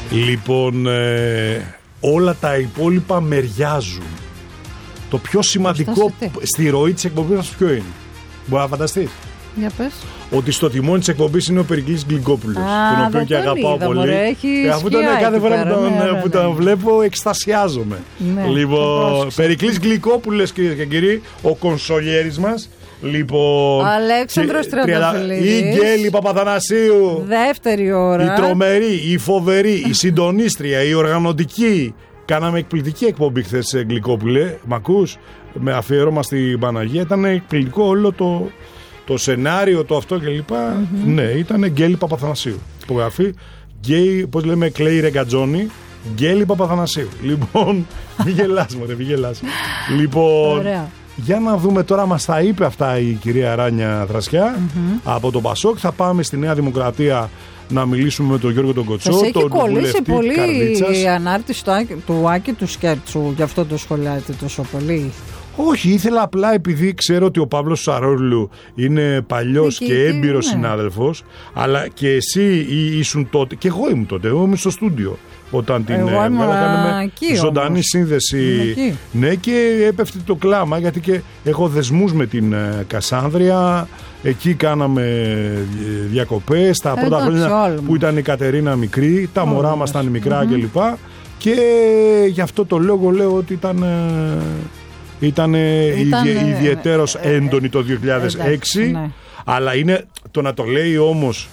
Λοιπόν, όλα τα υπόλοιπα μεριάζουν. Το πιο σημαντικό στη ροή της εκπομπής μας ποιο είναι? Μπορεί να φανταστείς? Για πες. Ότι στο τιμόνι της εκπομπής είναι ο Περικλής Γλυκόπουλος, τον οποίο και αγαπάω πολύ. Αφού τον κάθε φορά που τον βλέπω εκστασιάζομαι. Ναι, λοιπόν, Περικλής Γλυκόπουλος, κυρίες και κύριοι, ο κονσολιέρης μας. Λοιπόν, Αλέξανδρος Τριανταφυλλίδης, η Γκέλη Παπαθανασίου, δεύτερη ώρα, η τρομερή, η φοβερή, η συντονίστρια, η οργανωτική. Κάναμε εκπληκτική εκπομπή χθες, Γλυκόπουλε. Μ' ακούς? Με αφιέρωμα στην Παναγία. Ήταν εκπληκτικό όλο το σενάριο, το αυτό κλπ. Ναι, ήταν Γκέλη Παπαθανασίου. Υπογραφή γκέι, πώς λέμε, Κλέη Ρεγκατζόνη, Γκέλη Παπαθανασίου. Λοιπόν, μη γελάς μωρέ, μη γελάς. Λοιπόν, ωραία. Για να δούμε τώρα, μας τα είπε αυτά η κυρία Ράνια Δρασιά από το Πασόκ. Θα πάμε στη Νέα Δημοκρατία να μιλήσουμε με τον Γιώργο τον Κοτσό. Σας έχει κολλήσει πολύ η ανάρτηση του Άκη του Σκέρτσου, γι' αυτό το σχολιάτε τόσο πολύ? Όχι, ήθελα απλά, επειδή ξέρω ότι ο Παύλος Σαρόλου είναι παλιός και έμπειρος συνάδελφος, αλλά και εσύ ήσουν τότε, και εγώ ήμουν τότε, εγώ ήμουν στο στούντιο όταν την κάναμε ζωντανή σύνδεση. Ναι, και έπεφτε το κλάμα, γιατί και έχω δεσμούς με την Κασάνδρια. Εκεί κάναμε διακοπές τα πρώτα χρόνια που ήταν η Κατερίνα μικρή, τα μωρά μας ήταν μικρά κλπ. Και γι' αυτό το λόγο λέω ότι ήταν ιδιαιτέρως έντονη το 2006, ναι. Αλλά είναι το να το λέει όμως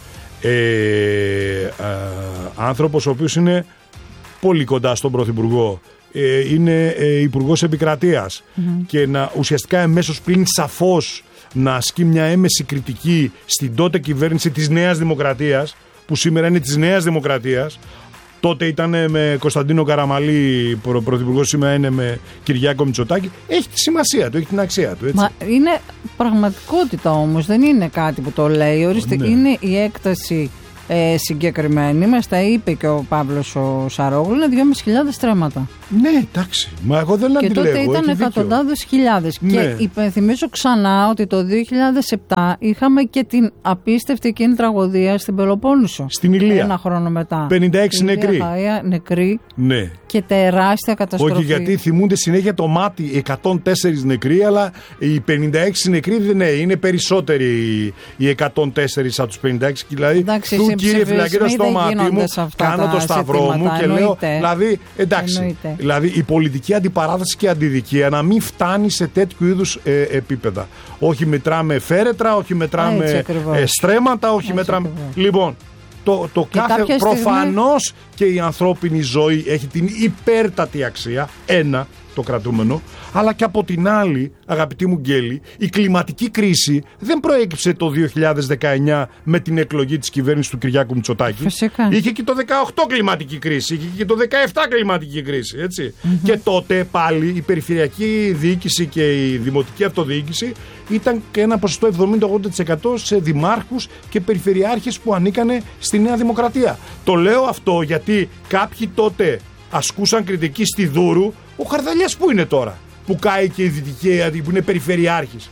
άνθρωπος ο οποίος είναι πολύ κοντά στον Πρωθυπουργό, είναι Υπουργός Επικρατείας και ουσιαστικά εμέσως πλην σαφώς να ασκεί μια έμεση κριτική στην τότε κυβέρνηση της Νέας Δημοκρατίας, που σήμερα είναι της Νέας Δημοκρατίας. Τότε ήταν με Κωνσταντίνο Καραμαλή πρωθυπουργός, σήμερα είναι με Κυριάκο Μητσοτάκη. Έχει τη σημασία του, έχει την αξία του. Έτσι. Μα είναι πραγματικότητα όμως, δεν είναι κάτι που το λέει. Ορίστε, ναι. Είναι η έκταση συγκεκριμένη. Μας τα είπε και ο Παύλος ο Σαρόγλου, είναι 2.500 στρέμματα. Ναι, εντάξει. Μα εγώ δεν αντιλέγω. Και τότε ήταν εκατοντάδες χιλιάδες. Ναι. Και υπενθυμίζω ξανά ότι το 2007 είχαμε και την απίστευτη εκείνη τραγωδία στην Πελοπόννησο. Στην Ηλία. Ένα χρόνο μετά. 56 νεκροί. Νεκροί. Ναι. Και τεράστια καταστροφή. Όχι, γιατί θυμούνται συνέχεια το μάτι 104 νεκροί, αλλά οι 56 νεκροί ναι, είναι περισσότεροι οι 104 από τους 56. Δηλαδή, εντάξει, κύριε Φυλακίδα, στο μάτι μου, κάνω το σταυρό μου και λέω, δηλαδή, εντάξει, δηλαδή η πολιτική αντιπαράθεση και αντιδικία να μην φτάνει σε τέτοιου είδους επίπεδα. Όχι μετράμε φέρετρα, όχι μετράμε στρέμματα, όχι μετράμε. Λοιπόν, το κάθε προφανώς και η ανθρώπινη ζωή έχει την υπέρτατη αξία, ένα, το κρατούμενο, αλλά και από την άλλη, αγαπητή μου Γκέλη, η κλιματική κρίση δεν προέκυψε το 2019 με την εκλογή της κυβέρνησης του Κυριάκου Μητσοτάκη. Φυσικά. Είχε και το 18 κλιματική κρίση, είχε και το 17 κλιματική κρίση, έτσι. Και τότε πάλι η περιφερειακή διοίκηση και η δημοτική αυτοδιοίκηση ήταν και ένα ποσοστό 70-80% σε δημάρχους και περιφερειάρχες που ανήκανε στη Νέα Δημοκρατία. Το λέω αυτό γιατί κάποιοι τότε ασκούσαν κριτική στη Δούρου. Ο Χαρδαλιάς πού είναι τώρα, που κάει και η Δυτική, που είναι περιφερειάρχης?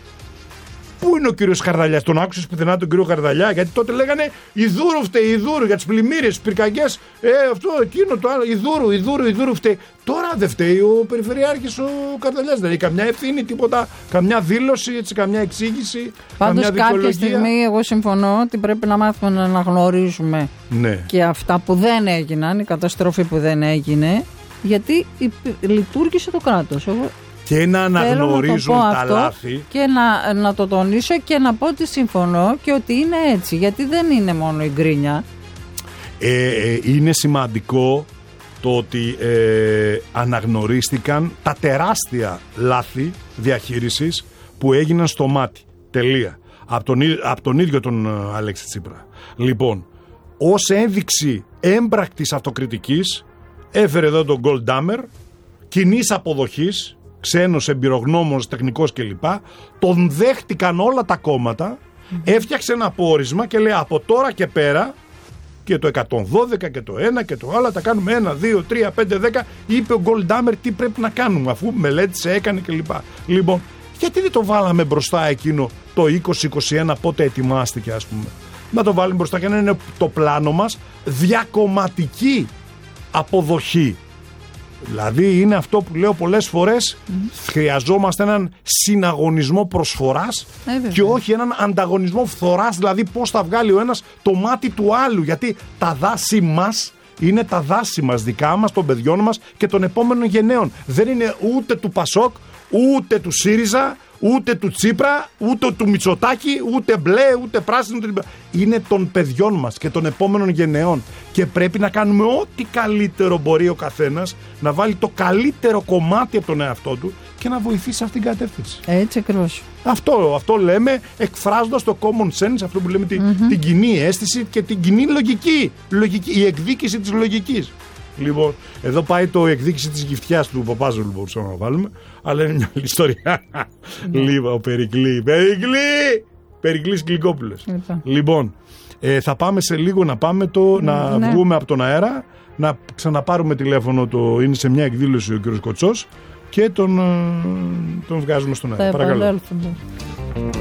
Πού είναι ο κύριος Χαρδαλιάς? Τον άκουσες πουθενά τον κύριο Χαρδαλιά? Γιατί τότε λέγανε η Δούρου φταίει, η Δούρου για τις πλημμύρες, τις πυρκαγιές, αυτό, εκείνο, το άλλο, η Δούρου φταίει. Τώρα δεν φταίει ο περιφερειάρχης ο Χαρδαλιάς, δεν έχει καμιά ευθύνη, τίποτα, καμιά δήλωση, έτσι, καμιά εξήγηση. Πάντως κάποια στιγμή εγώ συμφωνώ ότι πρέπει να μάθουμε να αναγνωρίζουμε και αυτά που δεν έγιναν, η καταστροφή που δεν έγινε, γιατί λειτουργήσε το κράτος. Και να αναγνωρίζουν τα λάθη. Και να το τονίσω και να πω ότι συμφωνώ και ότι είναι έτσι. Γιατί δεν είναι μόνο η γκρίνια. Είναι σημαντικό το ότι αναγνωρίστηκαν τα τεράστια λάθη διαχείρισης που έγιναν στο μάτι. Τελεία. Από τον ίδιο τον Αλέξη Τσίπρα. Λοιπόν, ως ένδειξη έμπρακτης αυτοκριτικής έφερε εδώ τον Goldhammer, κοινής αποδοχής, ξένος εμπειρογνώμονας, τεχνικός κλπ. Τον δέχτηκαν όλα τα κόμματα, έφτιαξε ένα πόρισμα και λέει από τώρα και πέρα, και το 112 και το ένα και το άλλο, τα κάνουμε 1, 2, 3, 5, 10. Είπε ο Goldhammer τι πρέπει να κάνουμε, αφού μελέτησε, έκανε κλπ. Λοιπόν, γιατί δεν το βάλαμε μπροστά εκείνο το 2021, πότε ετοιμάστηκε, ας πούμε? Να το βάλουμε μπροστά και να είναι το πλάνο μας διακομματική αποδοχή. Δηλαδή είναι αυτό που λέω πολλές φορές, χρειαζόμαστε έναν συναγωνισμό προσφοράς και όχι έναν ανταγωνισμό φθοράς, δηλαδή πώς θα βγάλει ο ένας το μάτι του άλλου, γιατί τα δάση μας είναι τα δάση μας, δικά μας, των παιδιών μας και των επόμενων γενναίων. Δεν είναι ούτε του Πασόκ, ούτε του ΣΥΡΙΖΑ, ούτε του Τσίπρα, ούτε του Μητσοτάκη, ούτε μπλε, ούτε πράσινο. Είναι των παιδιών μας και των επόμενων γενεών. Και πρέπει να κάνουμε ό,τι καλύτερο μπορεί ο καθένας, να βάλει το καλύτερο κομμάτι από τον εαυτό του και να βοηθήσει αυτήν την κατεύθυνση. Έτσι ακριβώς. Αυτό λέμε, εκφράζοντας το common sense, αυτό που λέμε την κοινή αίσθηση και την κοινή λογική, η εκδίκηση της λογικής. Λοιπόν, εδώ πάει το εκδίκηση της γυφτιάς του Παπάζογλου, μπορούσαμε να βάλουμε, αλλά είναι μια άλλη ιστορία. Λοιπόν, Περικλής Γλυκόπουλος. Λοιπόν, θα πάμε σε λίγο να βγούμε από τον αέρα, να ξαναπάρουμε τηλέφωνο, είναι σε μια εκδήλωση ο κ. Κοτσός και τον βγάζουμε στον αέρα. Παρακαλώ.